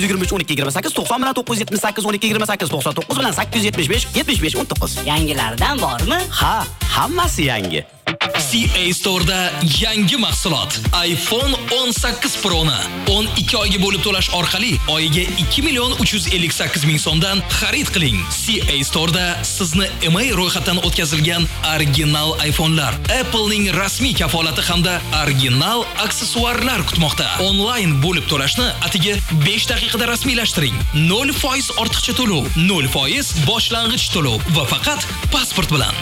23 12 28 90 bilan 978 12 28 99 bilan 875 75 19. Yangilardan bormi? Ha, hammasi yangi. CA Store'da yangi mahsulot iPhone 18 Pro ni 12 oyga bo'lib to'lash orqali oyiga 2.358.000 so'mdan xarid qiling. CA Store'da sizni email ro'yxatdan o'tkazilgan original iPhone'lar, Apple'ning rasmiy kafolati hamda original aksessuarlar kutmoqda. Onlayn bo'lib to'lashni atigi 5 daqiqada rasmiylashtiring. 0% ortiqcha to'lov, 0% boshlang'ich to'lov va faqat pasport bilan.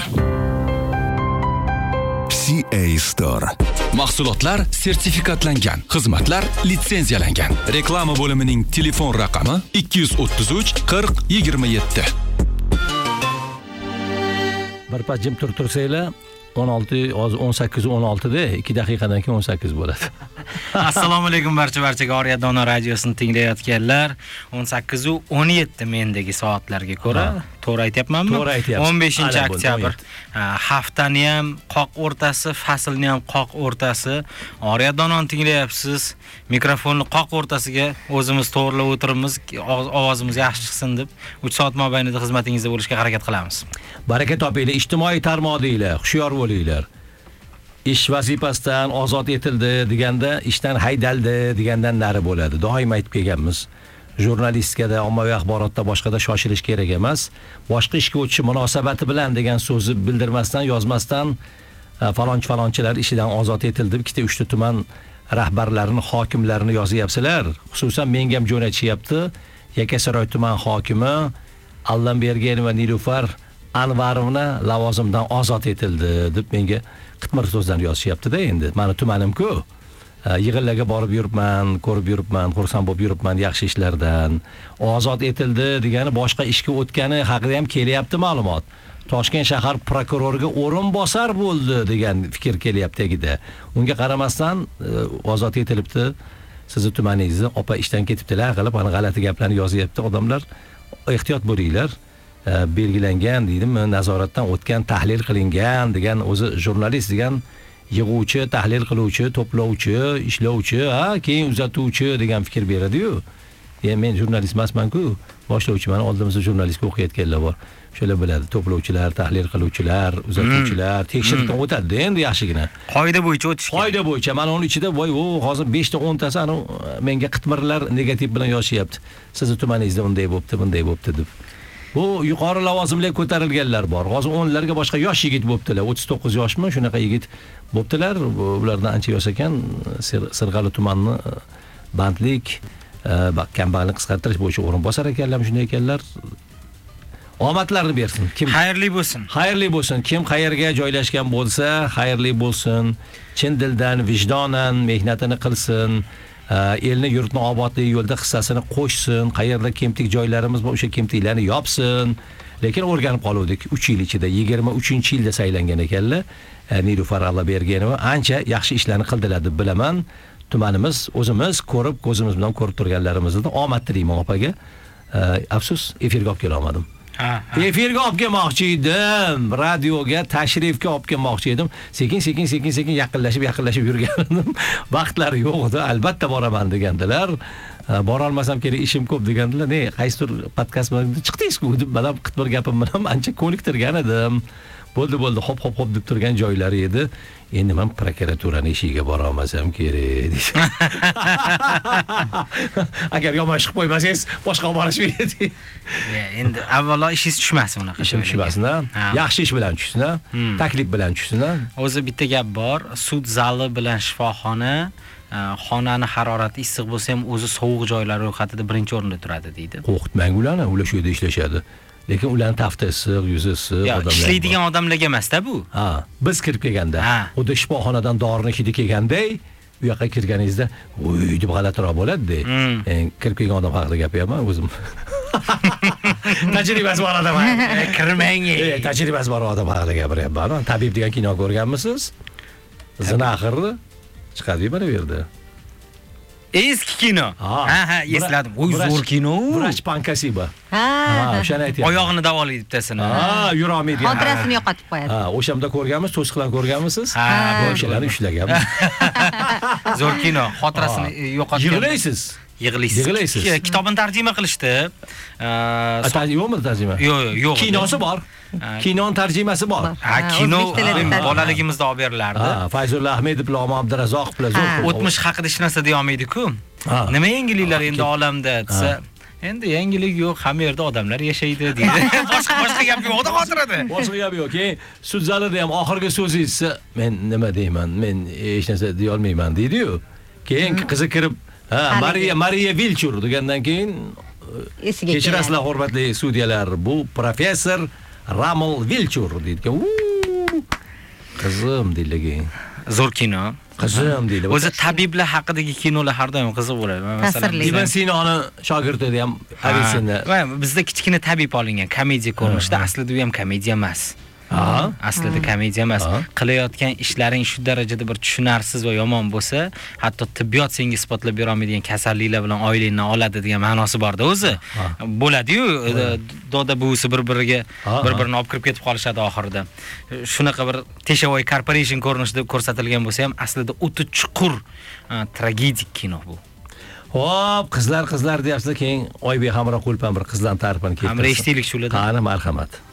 CA Store. Mahsulotlar sertifikatlangan, xizmatlar litsenziyalangan. Reklama bo'limining telefon raqami 233 40 27. Bir pas jim tursanglar 16 hozir 18 16 da 2 daqiqadan keyin 18 bo'ladi. Assalomu alaykum barchaga Oriya Dono radiosini tinglayotganlar. 18 u 17 mendagi soatlarga ko'ra, to'g'ri aytyapmanmi? 15-oktyabr. Haftani ham qoq o'rtasi, faslni ham qoq o'rtasi. Oriya Dononi tinglayapsiz. Mikrofonni qoq o'rtasiga o'zimiz to'g'rilab o'tiribmiz, ovozimiz yaxshi chiqsin deb 3 soat mobaynida xizmatingizda bo'lishga harakat qilamiz. Baraka topinglar, ijtimoiy tarmoqdanglar, hushyor bo'linglar. Ish vazifasidan ozod etildi deganda ishdan haydaldi degandan nari bo'ladi. Doim aytib kelganmiz. Jurnalistikada, ommaviy axborotda boshqada shoshilish kerak emas. Boshqa ishga o'tish munosabati bilan degan so'zni bildirmasdan, yozmasdan falonchilar ishidan ozod etildi. Ikkita 3 ta tuman rahbarlarini, hokimlarini yozyapsizlar. Xususan menga ham jo'natishyapti. Yakkasaroy tuman hokimi Allambergen va Nilufar Anvarovna lavozimdan ozod etildi deb menga qitmir so'zlarni yozishyapti-da endi. Meni tumanim-ku. Yig'inlarga borib yuribman, ko'rib yuribman, xursand bo'lib yuribman yaxshi ishlardan. Ozod etildi degani boshqa ishga o'tgani haqida ham kelyapti ma'lumot. Toshkent shahar prokuroriga o'rinbosar bo'ldi degan fikr kelyapti egida. Unga qaramasdan ozod etilibdi. Sizni tumaningizda opa ishdan ketibdilar, qilib ana g'alati gaplarni yozyapti odamlar. Ehtiyot bo'linglar. Belgilangan deydimi, nazoratdan o'tgan, tahlil qilingan degan o'zi jurnalist degan yig'uvchi, tahlil qiluvchi, to'plovchi, ishlovchi, keyin uzatuvchi degan fikr beradi-yu. Men jurnalist emasman-ku, boshlovchiman, oldimizda jurnalistga o'qiyotganlar bor. Shunday biladi, to'plovchilar, tahlil qiluvchilar, uzatuvchilar tekshiruvdan o'tadi endi yaxshigina. Qoida bo'yicha o'tish kerak. Qoida bo'yicha mana uning ichida voy, hozir 5 ta 10 tasi menga qitmirlar negativ bilan yozishyapti. Sizni tumaningizda bunday bo'pti, bunday bo'pti deb. Bu yuqori lavozimlarga ko'tarilganlar bor. Hozir 10larga boshqa yosh yigit bo'ptilar. 39 yoshmi? Shunaqa yigit bo'ptilar. Ulardan ancha yosh ekan. Sirg'ali tumani bandlik, kambag'allikni qisqartirish bo'yicha o'rinbosar ekanlar, shunday ekanlar. Omadlarini bersin. Kim xayrli bo'lsin. Xayrli bo'lsin. Kim qayerga joylashgan bo'lsa, xayrli bo'lsin. Chin dildan, vijdonan mehnatini qilsin. Elni yurtni obodlik yo'lda hissasini qo'shsin, qayerda kemtik joylarimiz bor, o'sha kemtiklarni yopsin. Lekin o'rganib qoluvdik 3 yil ichida, 23-yilda saylangan ekanlar. Nilufar Allambergenova ancha yaxshi ishlarni qildilar deb bilaman. Tumanimiz o'zimiz ko'rib, ko'zimiz bilan ko'rib turganlarimizda omad tilayman opaga. Afsus, efirga olib kela olmadim. Efirga olib kelmoqchi edim, radioga tashrifga olib kelmoqchi edim. Sekin yaqinlashib yurgandim. Vaqtlari yo'q edi. Albatta boraman degandilar. Bora olmasam kerak, ishim ko'p degandilar. Qaysidir podkast bilan chiqdingiz-ku deb, men ham qitmir gapim bilan ancha ko'niktirgan edim. Bo'ldi, hop deb turgan joylari edi. Endi men prokuraturaning eshigiga bora olmasam kerak deydi. Agar yomon chiqib qo'ymasangiz, boshqa borishmaydi. Endi avvalo ishingiz tushmasin unaqa. Ishim tushmasin-a. Yaxshi ish bilan tushsin-a. Taklif bilan tushsin-a. O'zi bitta gap bor, sud zali bilan shifoxona, xonani harorati issiq bo'lsa ham o'zi sovuq joylar ro'yxatida birinchi o'rinda turadi deydi. Qo'rqitmang ularni, ular shu yerda ishlashadi. Lekin ularning tafti issiq, yuzi issiq odamlar. Ishlaydigan odamlarga emas-da bu. Biz kirib kelganda, xuddi shifoxonadan dorining hidi kelganday, u yoqqa kirganingizda, "Voy" deb g'alatiroq bo'ladi-da. Kirib kelgan odam haqida gapiryapman o'zim. Tajribasi bor odam. Kirmang. Tajribasi bor odam haqida gapiryapman. Tabib degan kino ko'rganmisiz? Zinaxirni chiqadi mana bu yerda. Eski kino. Ha, esladim. Voy, zo'r kino. Vrach Pankasiba. O'shani aytyapman. Oyog'ini davolaydi bittasini. Yurolmaydi. Xotirasini yo'qotib qo'yadi. O'shamda ko'rganmiz, to'siqlan ko'rganmisiz? O'shalarni ushlaganmiz. Zo'r kino, xotirasini yo'qotgan. Yig'laysiz. yig'laysiz. Kitobini tarjima qilishdi. Yo'qmi tarjima? Yo'q. Kinosi bor. Kinoning tarjimasi bor. Kino bolaligimizda olib berilardi. Fayzulla Ahmedov bilan Abdurazzoqov bilan zo'r. O'tmish haqida hech narsa deya olmaydi-ku. Nima yangiliklar endi olamda desa, endi yangilik yo'q, hamma yerda odamlar yashaydi deydi. Boshqa gap yo'q-da xotirada. Boshqa gap yo'q. Keyin sud zalida ham oxirgi so'zingizni men nima deyman, men hech narsa deya olmayman deydi-yu. Keyin qizi kirib, Mariya Vilchur degandan keyin kechirasizlar hurmatli sudyalar, bu professor Ramil Vilchur deydi. Qizim deydi. Zo'r kino. Qizim deydi. O'zi tabiblar haqidagi kinolar har doim qiziq bo'ladi. Masalan, Ibn Sinoni shogirdi ham Avicenna. Bizda kichkina tabib olingan komediya ko'rinishda, aslida u ham komediya emas. Aslida komediya emas. Qilayotgan ishlaring shu darajada bir tushunarsiz va yomon bo'lsa, hatto tibbiyot senga isbotlab bera olmaydigan kasalliklar bilan oilangni oladi degan ma'nosi bor-da o'zi. Bo'ladi-yu, doda buvisi bir-biriga bir-birini olib kirib ketib qolishadi oxirida. Shunaqa bir Teshawoy Corporation ko'rinishida ko'rsatilgan bo'lsa ham, aslida o'ta chuqur tragedik kino bu. Hop, qizlar deyapsiz, keyin Oybek Hamroqulov bir qizlarning ta'rifini keltirdi. Hamra eshitaylik shulardan. Qani marhamat.